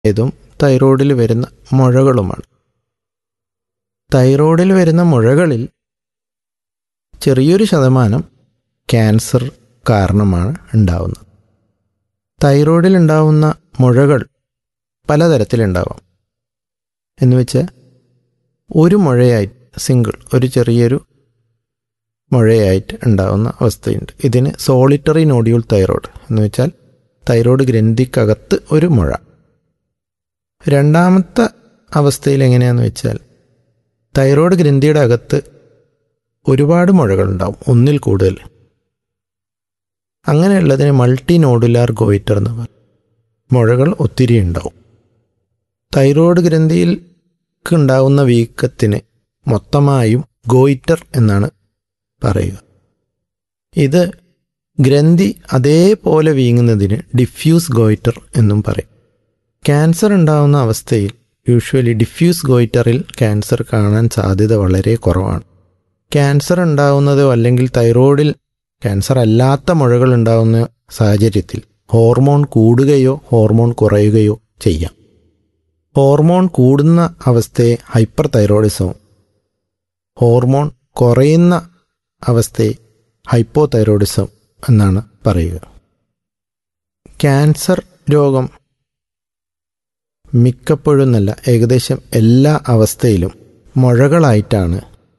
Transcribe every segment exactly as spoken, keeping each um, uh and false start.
ഇതും തൈറോയ്ഡിൽ വരുന്ന മുഴകളുമാണ്. തൈറോയ്ഡിൽ വരുന്ന മുഴകളിൽ ചെറിയൊരു ശതമാനം ക്യാൻസർ കാരണമാണ് ഉണ്ടാവുന്നത്. തൈറോയ്ഡിൽ ഉണ്ടാവുന്ന മുഴകൾ പലതരത്തിലുണ്ടാവാം. എന്ന് വെച്ചാൽ ഒരു മുഴയായിട്ട് സിംഗിൾ ഒരു ചെറിയൊരു മുഴയായിട്ട് ഉണ്ടാവുന്ന അവസ്ഥയുണ്ട്. ഇതിന് സോളിറ്ററി നോഡ്യൂൾ തൈറോയ്ഡ് എന്ന് വെച്ചാൽ തൈറോയ്ഡ് ഗ്രന്ഥിക്കകത്ത് ഒരു മുഴ. രണ്ടാമത്തെ അവസ്ഥയിൽ എങ്ങനെയാണെന്ന് വെച്ചാൽ തൈറോയ്ഡ് ഗ്രന്ഥിയുടെ അകത്ത് ഒരുപാട് മുഴകളുണ്ടാവും, ഒന്നിൽ കൂടുതൽ. അങ്ങനെയുള്ളതിന് മൾട്ടി നോഡുലാർ ഗോയിറ്റർ എന്ന് പറയും. മുഴകൾ ഒത്തിരി ഉണ്ടാവും. തൈറോയ്ഡ് ഗ്രന്ഥിയിൽക്ക് ഉണ്ടാവുന്ന വീക്കത്തിന് മൊത്തമായും ഗോയിറ്റർ എന്നാണ് പറയുക. ഇത് ഗ്രന്ഥി അതേപോലെ വീങ്ങുന്നതിന് ഡിഫ്യൂസ് ഗോയിറ്റർ എന്നും പറയും. ക്യാൻസർ ഉണ്ടാവുന്ന അവസ്ഥയിൽ യൂഷ്വലി ഡിഫ്യൂസ് ഗോയിറ്ററിൽ ക്യാൻസർ കാണാൻ സാധ്യത വളരെ കുറവാണ്. ക്യാൻസർ ഉണ്ടാവുന്നതോ അല്ലെങ്കിൽ തൈറോയ്ഡിൽ ക്യാൻസർ അല്ലാത്ത മുഴകൾ ഉണ്ടാകുന്ന സാഹചര്യത്തിൽ ഹോർമോൺ കൂടുകയോ ഹോർമോൺ കുറയുകയോ ചെയ്യാം. ഹോർമോൺ കൂടുന്ന അവസ്ഥയെ ഹൈപ്പർ തൈറോയിഡിസവും ഹോർമോൺ കുറയുന്ന അവസ്ഥയെ ഹൈപ്പോ തൈറോയിഡിസം എന്നാണ് പറയുക. ക്യാൻസർ രോഗം മിക്കപ്പോഴും എന്നല്ല ഏകദേശം എല്ലാ അവസ്ഥയിലും മുഴകളായിട്ടാണ്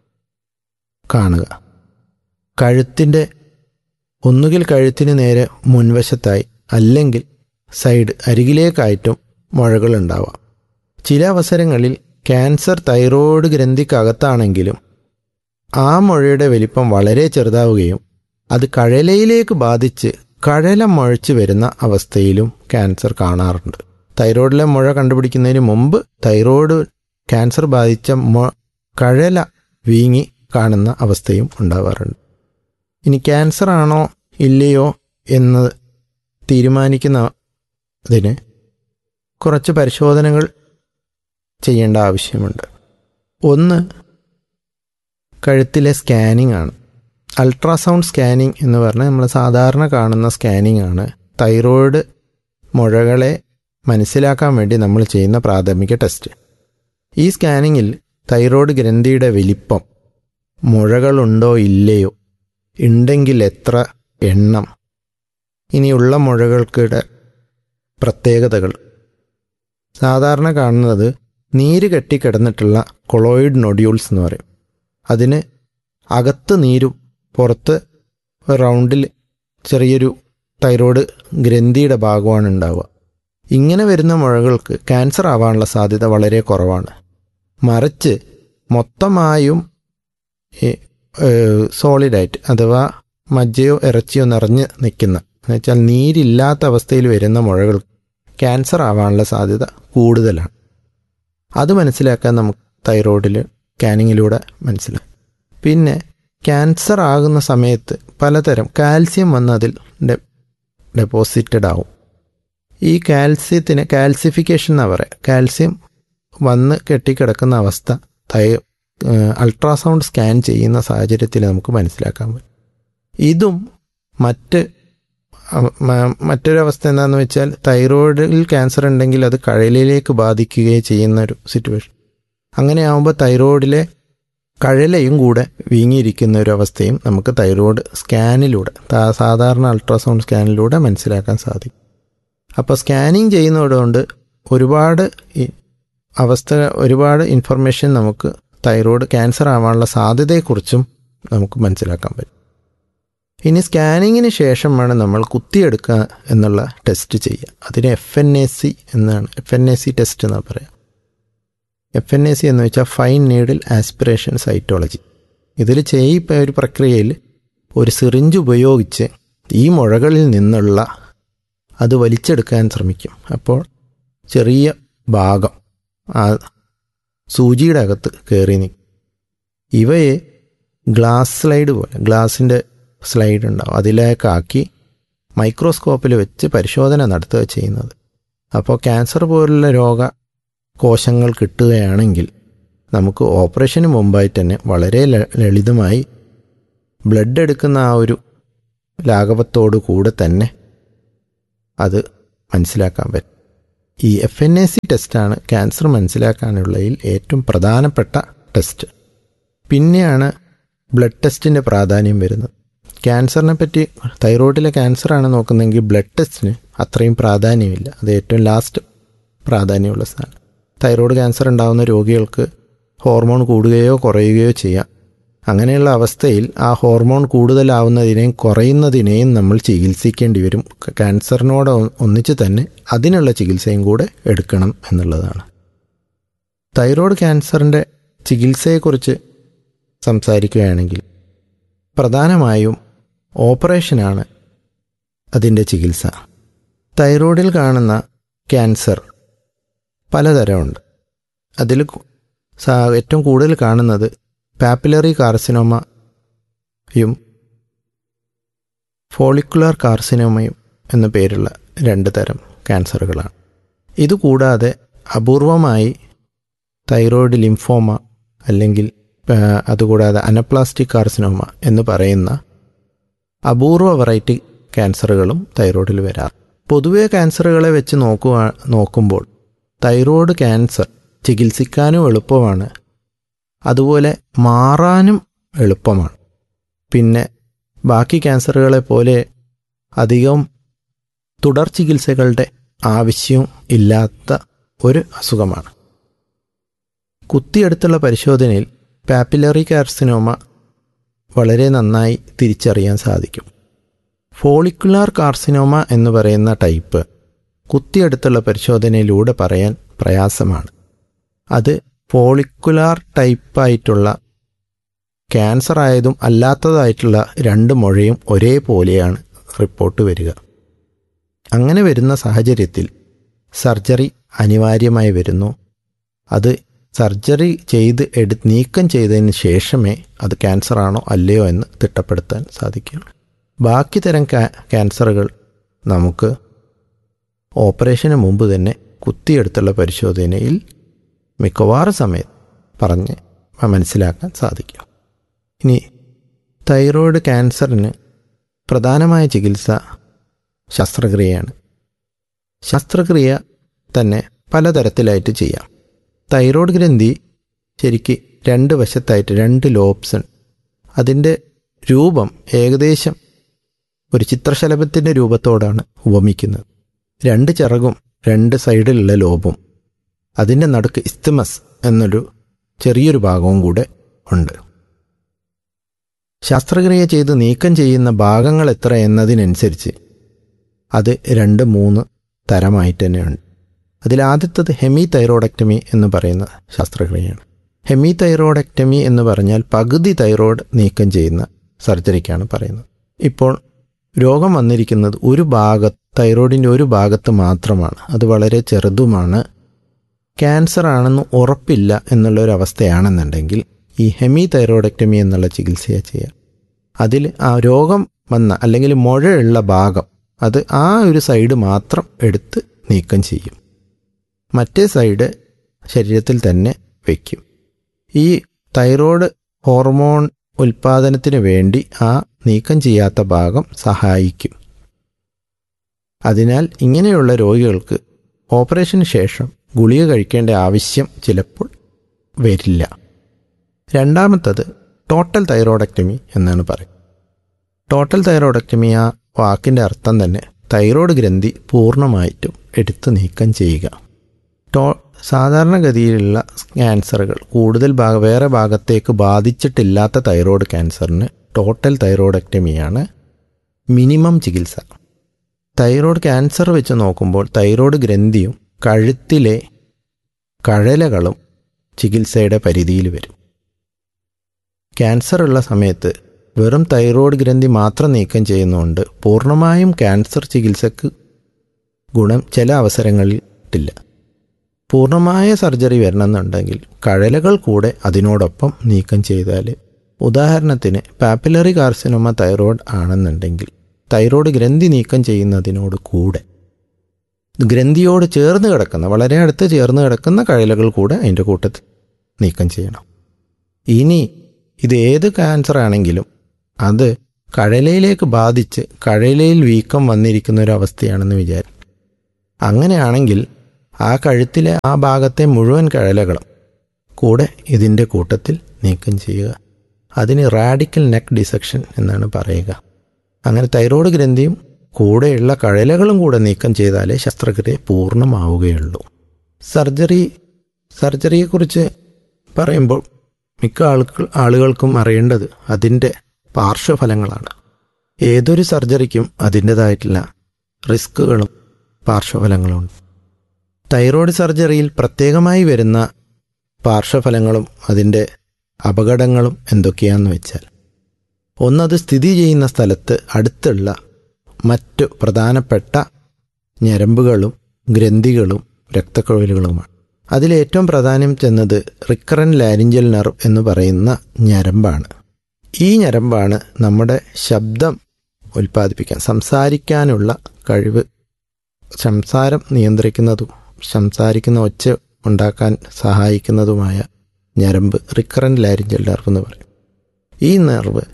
കാണുക. കഴുത്തിൻ്റെ ഒന്നുകിൽ കഴുത്തിന് നേരെ മുൻവശത്തായി അല്ലെങ്കിൽ സൈഡ് അരികിലേക്കായിട്ടും മുഴകൾ ഉണ്ടാവാം. ചില അവസരങ്ങളിൽ ക്യാൻസർ തൈറോയ്ഡ് ഗ്രന്ഥിക്കകത്താണെങ്കിലും ആ മുഴയുടെ വലിപ്പം വളരെ ചെറുതാവുകയും അത് കഴലയിലേക്ക് ബാധിച്ച് കഴല മുഴച്ച് വരുന്ന അവസ്ഥയിലും ക്യാൻസർ കാണാറുണ്ട്. തൈറോയ്ഡിലെ മുഴ കണ്ടുപിടിക്കുന്നതിന് മുമ്പ് തൈറോയ്ഡ് ക്യാൻസർ ബാധിച്ച കഴല വീങ്ങി കാണുന്ന അവസ്ഥയും ഉണ്ടാവാറുണ്ട്. ഇനി ക്യാൻസർ ആണോ ഇല്ലയോ എന്ന് തീരുമാനിക്കുന്നതിന് കുറച്ച് പരിശോധനകൾ ചെയ്യേണ്ട ആവശ്യമുണ്ട്. ഒന്ന് കഴുത്തിലെ സ്കാനിംഗ് ആണ്. അൾട്രാസൗണ്ട് സ്കാനിങ് എന്ന് പറഞ്ഞാൽ നമ്മൾ സാധാരണ കാണുന്ന സ്കാനിംഗ് ആണ്. തൈറോയ്ഡ് മുഴകളെ മനസ്സിലാക്കാൻ വേണ്ടി നമ്മൾ ചെയ്യുന്ന പ്രാഥമിക ടെസ്റ്റ്. ഈ സ്കാനിങ്ങിൽ തൈറോയ്ഡ് ഗ്രന്ഥിയുടെ വലിപ്പം, മുഴകളുണ്ടോ ഇല്ലയോ, ഉണ്ടെങ്കിൽ എത്ര എണ്ണം, ഇനിയുള്ള മുഴകൾക്കിടെ പ്രത്യേകതകൾ. സാധാരണ കാണുന്നത് നീര് കെട്ടിക്കിടന്നിട്ടുള്ള കൊളോയിഡ് നൊഡ്യൂൾസ് എന്ന് പറയും. അതിന് അകത്ത് നീരും പുറത്ത് റൗണ്ടിൽ ചെറിയൊരു തൈറോയ്ഡ് ഗ്രന്ഥിയുടെ ഭാഗമാണ് ഉണ്ടാവുക. ഇങ്ങനെ വരുന്ന മുഴകൾക്ക് ക്യാൻസർ ആവാനുള്ള സാധ്യത വളരെ കുറവാണ്. മറിച്ച് മൊത്തമായും സോളിഡായിട്ട് അഥവാ മജ്ജയോ ഇറച്ചിയോ നിറഞ്ഞ് നിൽക്കുന്ന എന്ന് വെച്ചാൽ നീരില്ലാത്ത അവസ്ഥയിൽ വരുന്ന മുഴകൾ ക്യാൻസർ ആവാനുള്ള സാധ്യത കൂടുതലാണ്. അത് മനസ്സിലാക്കാൻ നമുക്ക് തൈറോയ്ഡിൽ സ്കാനിങ്ങിലൂടെ മനസ്സിലാക്കാം. പിന്നെ ക്യാൻസർ ആകുന്ന സമയത്ത് പലതരം കാൽസ്യം വന്ന് അതിൽ ഡെപ്പോസിറ്റഡ് ആവും. ഈ കാൽസ്യത്തിന് കാൽസിഫിക്കേഷൻ എന്നാണ് പറയുക. കാൽസ്യം വന്ന് കെട്ടിക്കിടക്കുന്ന അവസ്ഥ തൈ അൾട്രാസൗണ്ട് സ്കാൻ ചെയ്യുന്ന സാഹചര്യത്തിൽ നമുക്ക് മനസ്സിലാക്കാൻ പറ്റും. ഇതും മറ്റ് മറ്റൊരവസ്ഥ എന്താണെന്ന് വെച്ചാൽ തൈറോയ്ഡിൽ ക്യാൻസർ ഉണ്ടെങ്കിൽ അത് കഴലിലേക്ക് ബാധിക്കുകയും ചെയ്യുന്ന ഒരു സിറ്റുവേഷൻ. അങ്ങനെയാകുമ്പോൾ തൈറോയ്ഡിലെ കഴലയും കൂടെ വീങ്ങിയിരിക്കുന്ന ഒരു അവസ്ഥയും നമുക്ക് തൈറോയ്ഡ് സ്കാനിലൂടെ സാധാരണ അൾട്രാസൗണ്ട് സ്കാനിലൂടെ മനസ്സിലാക്കാൻ സാധിക്കും. അപ്പോൾ സ്കാനിങ് ചെയ്യുന്നതുകൊണ്ട് ഒരുപാട് അവസ്ഥ ഒരുപാട് ഇൻഫർമേഷൻ നമുക്ക് തൈറോയ്ഡ് ക്യാൻസർ ആവാനുള്ള സാധ്യതയെക്കുറിച്ചും നമുക്ക് മനസ്സിലാക്കാൻ പറ്റും. ഇനി സ്കാനിങ്ങിന് ശേഷമാണ് നമ്മൾ കുത്തിയെടുക്കുക എന്നുള്ള ടെസ്റ്റ് ചെയ്യുക. അതിന് എഫ് എൻ എ സി എന്നാണ് F N A C test എന്നാണ് പറയുക. എഫ് എൻ എ സി എന്ന് വെച്ചാൽ ഫൈൻ നീഡിൽ ആസ്പിറേഷൻ സൈറ്റോളജി. ഇതിൽ ചെയ്യിപ്പ ഒരു പ്രക്രിയയിൽ ഒരു സിറിഞ്ച് ഉപയോഗിച്ച് ഈ മുഴകളിൽ നിന്നുള്ള അത് വലിച്ചെടുക്കാൻ ശ്രമിക്കും. അപ്പോൾ ചെറിയ ഭാഗം ആ സൂചിയുടെ അകത്ത് കയറി നിൽക്കും. ഇവയെ ഗ്ലാസ് സ്ലൈഡ് പോലെ ഗ്ലാസിൻ്റെ സ്ലൈഡ് ഉണ്ടാവും, അതിലേക്കാക്കി മൈക്രോസ്കോപ്പിൽ വെച്ച് പരിശോധന നടത്തുക ചെയ്യുന്നത്. അപ്പോൾ ക്യാൻസർ പോലുള്ള രോഗ കോശങ്ങൾ കിട്ടുകയാണെങ്കിൽ നമുക്ക് ഓപ്പറേഷന് മുമ്പായിട്ട് തന്നെ വളരെ ലളിതമായി ബ്ലഡ് എടുക്കുന്ന ആ ഒരു ലാഘവത്തോടു കൂടെ തന്നെ അത് മനസ്സിലാക്കാൻ പറ്റും. ഈ എഫ് എൻ എ സി ടെസ്റ്റാണ് ക്യാൻസർ മനസ്സിലാക്കാനുള്ളതിൽ ഏറ്റവും പ്രധാനപ്പെട്ട ടെസ്റ്റ്. പിന്നെയാണ് ബ്ലഡ് ടെസ്റ്റിൻ്റെ പ്രാധാന്യം വരുന്നത്. ക്യാൻസറിനെ പറ്റി തൈറോയ്ഡിലെ ക്യാൻസറാണ് നോക്കുന്നതെങ്കിൽ ബ്ലഡ് ടെസ്റ്റിന് അത്രയും പ്രാധാന്യമില്ല. അത് ഏറ്റവും ലാസ്റ്റ് പ്രാധാന്യമുള്ള സാധനം. തൈറോയ്ഡ് ക്യാൻസർ ഉണ്ടാകുന്ന രോഗികൾക്ക് ഹോർമോൺ കൂടുകയോ കുറയുകയോ ചെയ്യാം. അങ്ങനെയുള്ള അവസ്ഥയിൽ ആ ഹോർമോൺ കൂടുതലാവുന്നതിനെയും കുറയുന്നതിനെയും നമ്മൾ ചികിത്സിക്കേണ്ടി വരും. ക്യാൻസറിനോട് ഒന്നിച്ച് തന്നെ അതിനുള്ള ചികിത്സയും കൂടെ എടുക്കണം എന്നുള്ളതാണ്. തൈറോയ്ഡ് ക്യാൻസറിൻ്റെ ചികിത്സയെക്കുറിച്ച് സംസാരിക്കുകയാണെങ്കിൽ പ്രധാനമായും ഓപ്പറേഷനാണ് അതിൻ്റെ ചികിത്സ. തൈറോയ്ഡിൽ കാണുന്ന ക്യാൻസർ പലതരമുണ്ട്. അതിൽ ഏറ്റവും കൂടുതൽ കാണുന്നത് പാപ്പിലറി കാർസിനോമയും ഫോളിക്കുലർ കാർസിനോമയും എന്ന പേരുള്ള രണ്ട് തരം ക്യാൻസറുകളാണ്. ഇതുകൂടാതെ അപൂർവമായി തൈറോയ്ഡ് ലിംഫോമ അല്ലെങ്കിൽ അതുകൂടാതെ അനപ്ലാസ്റ്റിക് കാർസിനോമ എന്ന് പറയുന്ന അപൂർവ വെറൈറ്റി ക്യാൻസറുകളും തൈറോയ്ഡിൽ വരാറ്. പൊതുവെ ക്യാൻസറുകളെ വെച്ച് നോക്കുക നോക്കുമ്പോൾ തൈറോയ്ഡ് ക്യാൻസർ ചികിത്സിക്കാനും എളുപ്പമാണ്, അതുപോലെ മാറാനും എളുപ്പമാണ്. പിന്നെ ബാക്കി ക്യാൻസറുകളെ പോലെ അധികം തുടർ ചികിത്സകളുടെ ആവശ്യവും ഇല്ലാത്ത ഒരു അസുഖമാണ്. കുത്തിയെടുത്തുള്ള പരിശോധനയിൽ പാപ്പിലറി കാർസിനോമ വളരെ നന്നായി തിരിച്ചറിയാൻ സാധിക്കും. ഫോളിക്കുലാർ കാർസിനോമ എന്ന് പറയുന്ന ടൈപ്പ് കുത്തിയെടുത്തുള്ള പരിശോധനയിലൂടെ പറയാൻ പ്രയാസമാണ്. അത് ഫോളിക്കുലാർ ടൈപ്പായിട്ടുള്ള ക്യാൻസർ ആയതും അല്ലാത്തതായിട്ടുള്ള രണ്ട് മുഴയും ഒരേപോലെയാണ് റിപ്പോർട്ട് വരിക. അങ്ങനെ വരുന്ന സാഹചര്യത്തിൽ സർജറി അനിവാര്യമായി വരുന്നു. അത് സർജറി ചെയ്ത് എടു നീക്കം ചെയ്തതിന് ശേഷമേ അത് ക്യാൻസറാണോ അല്ലയോ എന്ന് തിട്ടപ്പെടുത്താൻ സാധിക്കുകയുള്ളൂ. ബാക്കി തരം ക്യാൻസറുകൾ നമുക്ക് ഓപ്പറേഷന് മുമ്പ് തന്നെ കുത്തിയെടുത്തുള്ള പരിശോധനയിൽ മിക്കവാറും സമയത്ത് പറഞ്ഞ് മനസ്സിലാക്കാൻ സാധിക്കും. ഇനി തൈറോയ്ഡ് ക്യാൻസറിന് പ്രധാനമായ ചികിത്സ ശസ്ത്രക്രിയയാണ്. ശസ്ത്രക്രിയ തന്നെ പലതരത്തിലായിട്ട് ചെയ്യാം. തൈറോയ്ഡ് ഗ്രന്ഥി ശരിക്ക് രണ്ട് വശത്തായിട്ട് രണ്ട് ലോബ്സ് ഉണ്ട്. അതിൻ്റെ രൂപം ഏകദേശം ഒരു ചിത്രശലഭത്തിൻ്റെ രൂപത്തോടാണ് ഉപമിക്കുന്നത്. രണ്ട് ചിറകും രണ്ട് സൈഡിലുള്ള ലോബും അതിൻ്റെ നടുക്ക് ഇസ്തമസ് എന്നൊരു ചെറിയൊരു ഭാഗവും കൂടെ ഉണ്ട്. ശസ്ത്രക്രിയ ചെയ്ത് നീക്കം ചെയ്യുന്ന ഭാഗങ്ങൾ എത്ര എന്നതിനനുസരിച്ച് അത് രണ്ട് മൂന്ന് തരമായിട്ട് തന്നെയുണ്ട്. അതിലാദ്യത്തത് ഹെമി തൈറോയ്ഡക്ടമി എന്ന് പറയുന്ന ശസ്ത്രക്രിയയാണ്. ഹെമി തൈറോയ്ഡക്ടമി എന്ന് പറഞ്ഞാൽ പകുതി തൈറോയ്ഡ് നീക്കം ചെയ്യുന്ന സർജറിക്കാണ് പറയുന്നത്. ഇപ്പോൾ രോഗം വന്നിരിക്കുന്നത് ഒരു ഭാഗത്ത് തൈറോയ്ഡിൻ്റെ ഒരു ഭാഗത്ത് മാത്രമാണ്. അത് വളരെ ചെറുതുമാണ്. ക്യാൻസർ ആണെന്ന് ഉറപ്പില്ല എന്നുള്ളൊരവസ്ഥയാണെന്നുണ്ടെങ്കിൽ ഈ ഹെമി തൈറോയ്ഡക്ടമി എന്നുള്ള ചികിത്സയെ ചെയ്യാം. അതിൽ ആ രോഗം വന്ന അല്ലെങ്കിൽ മുഴയുള്ള ഭാഗം അത് ആ ഒരു സൈഡ് മാത്രം എടുത്ത് നീക്കം ചെയ്യും. മറ്റേ സൈഡ് ശരീരത്തിൽ തന്നെ വയ്ക്കും. ഈ തൈറോയ്ഡ് ഹോർമോൺ ഉൽപ്പാദനത്തിന് വേണ്ടി ആ നീക്കം ചെയ്യാത്ത ഭാഗം സഹായിക്കും. അതിനാൽ ഇങ്ങനെയുള്ള രോഗികൾക്ക് ഓപ്പറേഷന് ശേഷം ഗുളിക കഴിക്കേണ്ട ആവശ്യം ചിലപ്പോൾ വരില്ല. രണ്ടാമത്തത് ടോട്ടൽ തൈറോയ്ഡക്ടമി എന്നാണ് പറയുന്നത്. ടോട്ടൽ തൈറോയ്ഡക്ടമി ആ വാക്കിൻ്റെ അർത്ഥം തന്നെ തൈറോയ്ഡ് ഗ്രന്ഥി പൂർണ്ണമായിട്ടും എടുത്തു നീക്കം ചെയ്യുക. ടോ സാധാരണഗതിയിലുള്ള ക്യാൻസറുകൾ കൂടുതൽ ഭാഗ വേറെ ഭാഗത്തേക്ക് ബാധിച്ചിട്ടില്ലാത്ത തൈറോയ്ഡ് ക്യാൻസറിന് ടോട്ടൽ തൈറോയ്ഡക്ടമിയാണ് മിനിമം ചികിത്സ. തൈറോയ്ഡ് ക്യാൻസർ വെച്ച് നോക്കുമ്പോൾ തൈറോയ്ഡ് ഗ്രന്ഥിയും കഴുത്തിലെ കഴലകളും ചികിത്സയുടെ പരിധിയിൽ വരും. ക്യാൻസർ ഉള്ള സമയത്ത് വെറും തൈറോയ്ഡ് ഗ്രന്ഥി മാത്രം നീക്കം ചെയ്യുന്നതുകൊണ്ട് പൂർണ്ണമായും ക്യാൻസർ ചികിത്സക്ക് ഗുണം ചില അവസരങ്ങളിൽ ഇല്ല. പൂർണ്ണമായ സർജറി വരണമെന്നുണ്ടെങ്കിൽ കഴലകൾ കൂടെ അതിനോടൊപ്പം നീക്കം ചെയ്താൽ, ഉദാഹരണത്തിന് പാപ്പിലറി കാർസിനോമ തൈറോയ്ഡ് ആണെന്നുണ്ടെങ്കിൽ തൈറോയ്ഡ് ഗ്രന്ഥി നീക്കം ചെയ്യുന്നതിനോട് കൂടെ ഗ്രന്ഥിയോട് ചേർന്ന് കിടക്കുന്ന വളരെ അടുത്ത് ചേർന്ന് കിടക്കുന്ന കഴലകൾ കൂടെ അതിൻ്റെ കൂട്ടത്തിൽ നീക്കം ചെയ്യണം. ഇനി ഇത് ഏത് ക്യാൻസർ ആണെങ്കിലും അത് കഴലയിലേക്ക് ബാധിച്ച് കഴലയിൽ വീക്കം വന്നിരിക്കുന്ന ഒരു അവസ്ഥയാണെന്ന് വിചാരിക്കും. അങ്ങനെയാണെങ്കിൽ ആ കഴുത്തിലെ ആ ഭാഗത്തെ മുഴുവൻ കഴലകളും കൂടെ ഇതിൻ്റെ കൂട്ടത്തിൽ നീക്കം ചെയ്യുക. അതിന് റാഡിക്കൽ നെക്ക് ഡിസെക്ഷൻ എന്നാണ് പറയുക. അങ്ങനെ തൈറോയ്ഡ് ഗ്രന്ഥിയും കൂടെയുള്ള കഴലകളും കൂടെ നീക്കം ചെയ്താലേ ശസ്ത്രക്രിയ പൂർണ്ണമാവുകയുള്ളൂ. സർജറി സർജറിയെക്കുറിച്ച് പറയുമ്പോൾ മിക്ക ആളുകൾ ആളുകൾക്കും അറിയേണ്ടത് അതിൻ്റെ പാർശ്വഫലങ്ങളാണ്. ഏതൊരു സർജറിക്കും അതിൻ്റേതായിട്ടുള്ള റിസ്കുകളും പാർശ്വഫലങ്ങളുമുണ്ട്. തൈറോയ്ഡ് സർജറിയിൽ പ്രത്യേകമായി വരുന്ന പാർശ്വഫലങ്ങളും അതിൻ്റെ അപകടങ്ങളും എന്തൊക്കെയാണെന്ന് വെച്ചാൽ, ഒന്നത് സ്ഥിതി ചെയ്യുന്ന സ്ഥലത്ത് അടുത്തുള്ള മറ്റു പ്രധാനപ്പെട്ട ഞരമ്പുകളും ഗ്രന്ഥികളും രക്തക്കുഴലുകളുമാണ്. അതിലേറ്റവും പ്രാധാന്യം ചെന്നത് റിക്കറൻറ്റ് ലാരിഞ്ചൽ നെർവ് എന്ന് പറയുന്ന ഞരമ്പാണ്. ഈ ഞരമ്പാണ് നമ്മുടെ ശബ്ദം ഉൽപ്പാദിപ്പിക്കാൻ, സംസാരിക്കാനുള്ള കഴിവ്, സംസാരം നിയന്ത്രിക്കുന്നതും സംസാരിക്കുന്ന ഒച്ച ഉണ്ടാക്കാൻ സഹായിക്കുന്നതുമായ ഞരമ്പ് റിക്കറൻറ്റ് ലാരിഞ്ചൽ നെർവ് എന്ന് പറയും. ഈ നെർവ്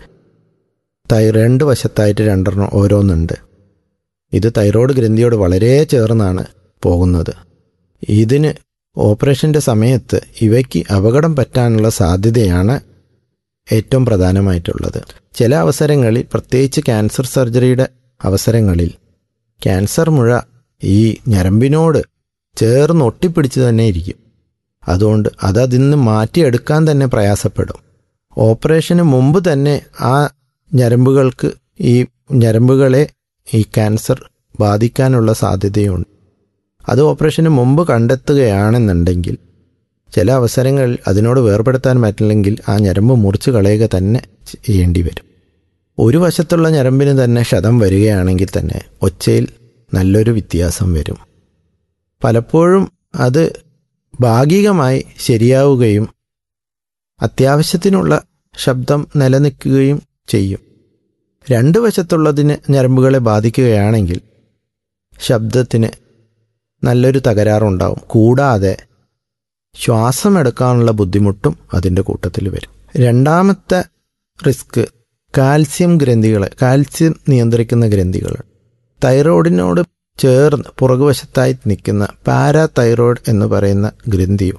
തൈ രണ്ട് വശത്തായിട്ട് രണ്ടെണ്ണം ഓരോന്നുണ്ട്. ഇത് തൈറോയ്ഡ് ഗ്രന്ഥിയോട് വളരെ ചേർന്നാണ് പോകുന്നത്. ഇതിന് ഓപ്പറേഷൻ്റെ സമയത്ത് ഇവയ്ക്ക് അപകടം പറ്റാനുള്ള സാധ്യതയാണ് ഏറ്റവും പ്രധാനമായിട്ടുള്ളത്. ചില അവസരങ്ങളിൽ, പ്രത്യേകിച്ച് ക്യാൻസർ സർജറിയുടെ അവസരങ്ങളിൽ, ക്യാൻസർ മുഴ ഈ ഞരമ്പിനോട് ചേർന്ന് ഒട്ടിപ്പിടിച്ച് തന്നെ ഇരിക്കും. അതുകൊണ്ട് അത് അതിൽ നിന്ന് മാറ്റിയെടുക്കാൻ തന്നെ പ്രയാസപ്പെടും. ഓപ്പറേഷന് മുമ്പ് തന്നെ ആ ഞരമ്പുകൾക്ക് ഈ ഞരമ്പുകളെ ഈ ക്യാൻസർ ബാധിക്കാനുള്ള സാധ്യതയുണ്ട്. അത് ഓപ്പറേഷന് മുമ്പ് കണ്ടെത്തുകയാണെന്നുണ്ടെങ്കിൽ ചില അവസരങ്ങളിൽ അതിനോട് വേർപെടുത്താൻ പറ്റില്ലെങ്കിൽ ആ ഞരമ്പ് മുറിച്ച് കളയുക തന്നെ ചെയ്യേണ്ടി വരും. ഒരു വശത്തുള്ള ഞരമ്പിന് തന്നെ ക്ഷതം വരികയാണെങ്കിൽ തന്നെ ഒച്ചയിൽ നല്ലൊരു വ്യത്യാസം വരും. പലപ്പോഴും അത് ഭാഗികമായി ശരിയാവുകയും അത്യാവശ്യത്തിനുള്ള ശബ്ദം നിലനിൽക്കുകയും ചെയ്യും. രണ്ട് വശത്തുള്ളതിന് ഞരമ്പുകളെ ബാധിക്കുകയാണെങ്കിൽ ശബ്ദത്തിന് നല്ലൊരു തകരാറുണ്ടാവും. കൂടാതെ ശ്വാസമെടുക്കാനുള്ള ബുദ്ധിമുട്ടും അതിൻ്റെ കൂട്ടത്തിൽ വരും. രണ്ടാമത്തെ റിസ്ക് കാൽസ്യം ഗ്രന്ഥികൾ, കാൽസ്യം നിയന്ത്രിക്കുന്ന ഗ്രന്ഥികൾ. തൈറോയ്ഡിനോട് ചേർന്ന് പുറകുവശത്തായി നിൽക്കുന്ന പാരാതൈറോയ്ഡ് എന്ന് പറയുന്ന ഗ്രന്ഥിയും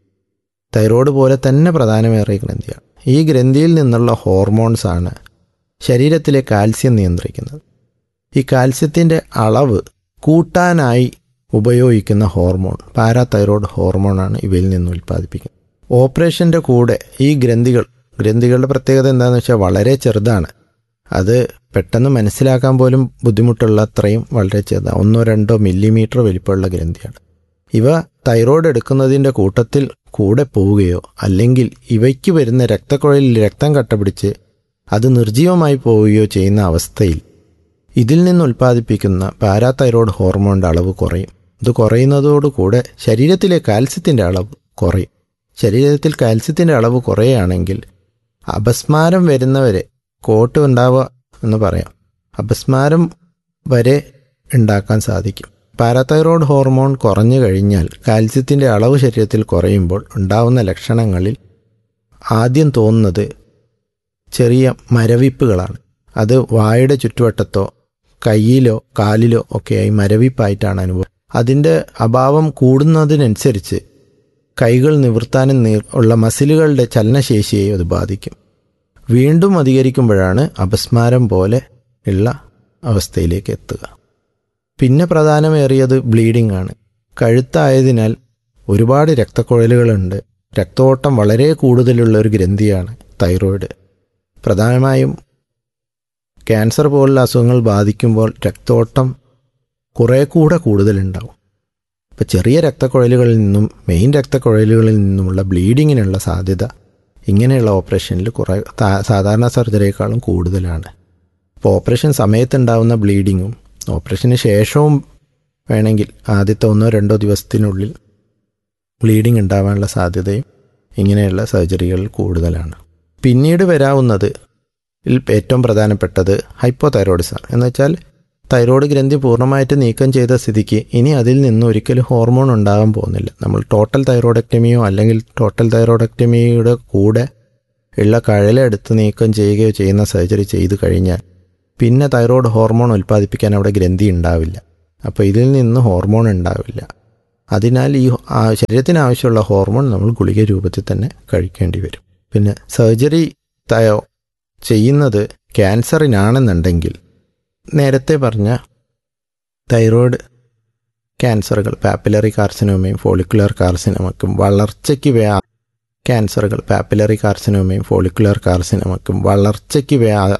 തൈറോയ്ഡ് പോലെ തന്നെ പ്രധാനമേറിയ ഗ്രന്ഥിയാണ്. ഈ ഗ്രന്ഥിയിൽ നിന്നുള്ള ഹോർമോൺസാണ് ശരീരത്തിലെ കാൽസ്യം നിയന്ത്രിക്കുന്നത്. ഈ കാൽസ്യത്തിൻ്റെ അളവ് കൂട്ടാനായി ഉപയോഗിക്കുന്ന ഹോർമോൺ പാരാതൈറോയ്ഡ് ഹോർമോണാണ് ഇവയിൽ നിന്ന് ഉൽപ്പാദിപ്പിക്കുന്നത്. ഓപ്പറേഷൻ്റെ കൂടെ ഈ ഗ്രന്ഥികൾ ഗ്രന്ഥികളുടെ പ്രത്യേകത എന്താണെന്ന് വെച്ചാൽ വളരെ ചെറുതാണ്. അത് പെട്ടെന്ന് മനസ്സിലാക്കാൻ പോലും ബുദ്ധിമുട്ടുള്ള അത്രയും വളരെ ചെറുതാണ്. ഒന്നോ രണ്ടോ മില്ലിമീറ്റർ വലിപ്പമുള്ള ഗ്രന്ഥിയാണ്. ഇവ തൈറോയ്ഡ് എടുക്കുന്നതിൻ്റെ കൂട്ടത്തിൽ കൂടെ പോവുകയോ അല്ലെങ്കിൽ ഇവയ്ക്ക് വരുന്ന രക്തക്കുഴലിൽ രക്തം കട്ടപിടിച്ച് അത് നിർജ്ജീവമായി പോവുകയോ ചെയ്യുന്ന അവസ്ഥയിൽ ഇതിൽ നിന്ന് ഉൽപ്പാദിപ്പിക്കുന്ന പാരാതൈറോയ്ഡ് ഹോർമോണിൻ്റെ അളവ് കുറയും. ഇത് കുറയുന്നതോടുകൂടെ ശരീരത്തിലെ കാൽസ്യത്തിൻ്റെ അളവ് കുറയും. ശരീരത്തിൽ കാൽസ്യത്തിൻ്റെ അളവ് കുറയുകയാണെങ്കിൽ അപസ്മാരം വരുന്നവരെ കോട്ട് ഉണ്ടാവുക എന്ന് പറയാം. അപസ്മാരം വരെ ഉണ്ടാക്കാൻ സാധിക്കും. പാരാതൈറോയ്ഡ് ഹോർമോൺ കുറഞ്ഞു കഴിഞ്ഞാൽ കാൽസ്യത്തിൻ്റെ അളവ് ശരീരത്തിൽ കുറയുമ്പോൾ ഉണ്ടാവുന്ന ലക്ഷണങ്ങളിൽ ആദ്യം തോന്നുന്നത് ചെറിയ മരവിപ്പുകളാണ്. അത് വായുടെ ചുറ്റുവട്ടത്തോ കയ്യിലോ കാലിലോ ഒക്കെയായി മരവിപ്പായിട്ടാണ് അനുഭവം. അതിൻ്റെ അഭാവം കൂടുന്നതിനനുസരിച്ച് കൈകൾ നിവർത്താനും ഉള്ള മസിലുകളുടെ ചലനശേഷിയെയും അത് ബാധിക്കും. വീണ്ടും അധികരിക്കുമ്പോഴാണ് അപസ്മാരം പോലെ ഉള്ള അവസ്ഥയിലേക്ക് എത്തുക. പിന്നെ പ്രധാനമേറിയത് ബ്ലീഡിംഗ് ആണ്. കഴുത്തായതിനാൽ ഒരുപാട് രക്തക്കുഴലുകളുണ്ട്. രക്തോട്ടം വളരെ കൂടുതലുള്ള ഒരു ഗ്രന്ഥിയാണ് തൈറോയ്ഡ്. പ്രധാനമായും ക്യാൻസർ പോലുള്ള അസുഖങ്ങൾ ബാധിക്കുമ്പോൾ രക്തോട്ടം കുറേ കൂടെ കൂടുതലുണ്ടാവും. ഇപ്പോൾ ചെറിയ രക്തക്കുഴലുകളിൽ നിന്നും മെയിൻ രക്തക്കുഴലുകളിൽ നിന്നുമുള്ള ബ്ലീഡിങ്ങിനുള്ള സാധ്യത ഇങ്ങനെയുള്ള ഓപ്പറേഷനിൽ കുറേ സാധാരണ സർജറിയേക്കാളും കൂടുതലാണ്. ഇപ്പോൾ ഓപ്പറേഷൻ സമയത്തുണ്ടാകുന്ന ബ്ലീഡിങ്ങും ഓപ്പറേഷന് ശേഷവും വേണമെങ്കിൽ ആദ്യത്തെ ഒന്നോ രണ്ടോ ദിവസത്തിനുള്ളിൽ ബ്ലീഡിങ് ഉണ്ടാവാനുള്ള സാധ്യതയും ഇങ്ങനെയുള്ള സർജറികളിൽ കൂടുതലാണ്. പിന്നീട് വരാവുന്നത് ഏറ്റവും പ്രധാനപ്പെട്ടത് ഹൈപ്പോതൈറോയിഡിസം എന്ന് വെച്ചാൽ തൈറോയ്ഡ് ഗ്രന്ഥി പൂർണ്ണമായിട്ട് നീക്കം ചെയ്ത സ്ഥിതിക്ക് ഇനി അതിൽ നിന്ന് ഒരിക്കലും ഹോർമോൺ ഉണ്ടാകാൻ പോകുന്നില്ല. നമ്മൾ ടോട്ടൽ തൈറോയ്ഡക്ടമിയോ അല്ലെങ്കിൽ ടോട്ടൽ തൈറോയ്ഡക്ടമിയുടെ കൂടെ ഉള്ള കഴലെടുത്ത് നീക്കം ചെയ്യുകയോ ചെയ്യുന്ന സർജറി ചെയ്തു കഴിഞ്ഞാൽ പിന്നെ തൈറോയ്ഡ് ഹോർമോൺ ഉൽപ്പാദിപ്പിക്കാൻ അവിടെ ഗ്രന്ഥി ഉണ്ടാവില്ല. അപ്പോൾ ഇതിൽ നിന്ന് ഹോർമോൺ ഉണ്ടാവില്ല. അതിനാൽ ഈ ആ- ശരീരത്തിന് ആവശ്യമുള്ള ഹോർമോൺ നമ്മൾ ഗുളിക രൂപത്തിൽ തന്നെ കഴിക്കേണ്ടി വരും. പിന്നെ സർജറി തയോ ചെയ്യുന്നത് ക്യാൻസറിനാണെന്നുണ്ടെങ്കിൽ നേരത്തെ പറഞ്ഞ തൈറോയ്ഡ് ക്യാൻസറുകൾ പാപ്പിലറി കാർസിനോമയും ഫോളിക്കുലർ കാർസിനോമയ്ക്കും വളർച്ചയ്ക്ക് വ്യാ ക്യാൻസറുകൾ പാപ്പിലറി കാർസിനോമയും ഫോളിക്കുലർ കാർസിനോമയ്ക്കും വളർച്ചയ്ക്ക് വ്യാ